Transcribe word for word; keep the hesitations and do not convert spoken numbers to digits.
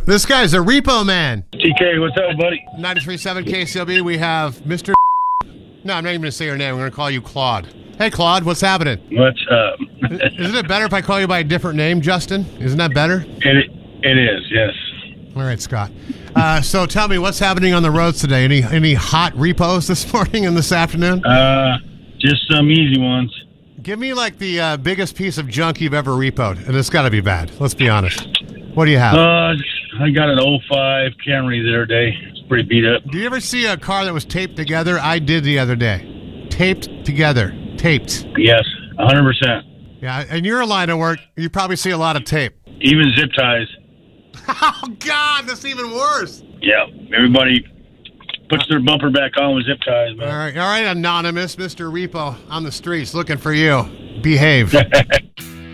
This guy's a repo man. T K, what's up, buddy? ninety-three point seven K C L B, we have Mister No, I'm not even going to say your name. I'm going to call you Claude. Hey, Claude, what's happening? What's up? Isn't it better if I call you by a different name, Justin? Isn't that better? It, it is, yes. All right, Scott. Uh, so tell me, what's happening on the roads today? Any any hot repos this morning and this afternoon? Uh, just some easy ones. Give me like the uh, biggest piece of junk you've ever repoed, and it's got to be bad. Let's be honest. What do you have? Uh, I got an oh five Camry the other day. It's pretty beat up. Do you ever see a car that was taped together? I did the other day. Taped together. Taped. Yes, one hundred percent. Yeah, in your line of work, you probably see a lot of tape. Even zip ties. Oh, God, that's even worse. Yeah, everybody puts their bumper back on with zip ties, man. All right, all right, anonymous Mister Repo on the streets looking for you. Behave.